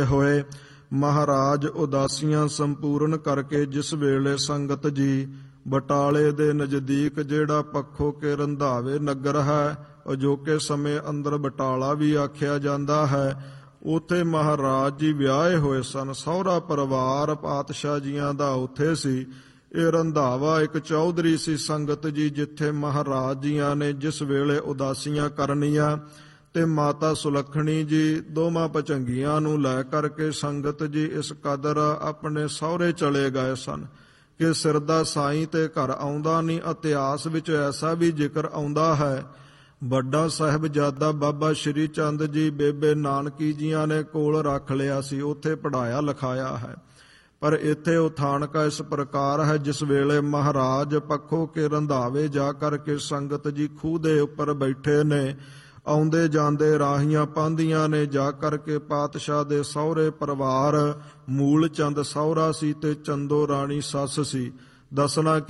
ਹੋਏ ਮਹਾਰਾਜ ਉਦਾਸੀਆਂ ਸੰਪੂਰਨ ਕਰਕੇ ਜਿਸ ਵੇਲੇ ਸੰਗਤ ਜੀ ਬਟਾਲੇ ਦੇ ਨਜ਼ਦੀਕ ਜਿਹੜਾ ਪੱਖੋ ਕੇ ਰੰਧਾਵੇ ਨਗਰ ਹੈ, ਅਜੋਕੇ ਸਮੇਂ ਅੰਦਰ ਬਟਾਲਾ ਵੀ ਆਖਿਆ ਜਾਂਦਾ ਹੈ, ਉੱਥੇ ਮਹਾਰਾਜ ਜੀ ਵਿਆਹੇ ਹੋਏ ਸਨ। ਸਹੁਰਾ ਪਰਿਵਾਰ ਪਾਤਸ਼ਾਹ ਜੀਆਂ ਦਾ ਉੱਥੇ ਸੀ। ਇਹ ਰੰਧਾਵਾ ਇੱਕ ਚੌਧਰੀ ਸੀ ਸੰਗਤ ਜੀ, ਜਿੱਥੇ ਮਹਾਰਾਜ ਜੀਆਂ ਨੇ ਜਿਸ ਵੇਲੇ ਉਦਾਸੀਆਂ ਕਰਨੀਆਂ ਤੇ ਮਾਤਾ ਸੁਲੱਖਣੀ ਜੀ ਦੋਵਾਂ ਭਚੰਗੀਆਂ ਨੂੰ ਲੈ ਕਰਕੇ ਸੰਗਤ ਜੀ ਇਸ ਕਦਰ ਆਪਣੇ ਸਹੁਰੇ ਚਲੇ ਗਏ ਸਨ ਕਿ ਸਿਰਦਾ ਸਾਈਂ ਤੇ ਘਰ ਆਉਂਦਾ ਨਹੀਂ। ਇਤਿਹਾਸ ਵਿੱਚ ਐਸਾ ਵੀ ਜ਼ਿਕਰ ਆਉਂਦਾ ਹੈ, ਵੱਡਾ ਸਾਹਿਬਜ਼ਾਦਾ ਬਾਬਾ ਸ਼੍ਰੀ ਚੰਦ ਜੀ ਬੇਬੇ ਨਾਨਕੀ ਜੀਆਂ ਨੇ ਕੋਲ ਰੱਖ ਲਿਆ ਸੀ, ਉੱਥੇ ਪੜ੍ਹਾਇਆ ਲਿਖਾਇਆ ਹੈ। ਪਰ ਇੱਥੇ ਉਥਾਨਕਾ ਇਸ ਪ੍ਰਕਾਰ ਹੈ, ਜਿਸ ਵੇਲੇ ਮਹਾਰਾਜ ਪੱਖੋ ਕੇ ਰੰਧਾਵੇ ਜਾ ਕਰਕੇ ਸੰਗਤ ਜੀ ਖੂਹ ਦੇ ਉੱਪਰ ਬੈਠੇ ਨੇ, ਆਉਂਦੇ ਜਾਂਦੇ ਰਾਹੀਆਂ ਪਾਂਦੀਆਂ ਨੇ ਜਾ ਕਰਕੇ ਪਾਤਸ਼ਾਹ ਦੇ ਸਹੁਰੇ ਪਰਿਵਾਰ, ਮੂਲ ਚੰਦ ਸਹੁਰਾ ਸੀ ਤੇ ਚੰਦੋ ਰਾਣੀ ਸੱਸ ਸੀ। ਦੱਸਣਾ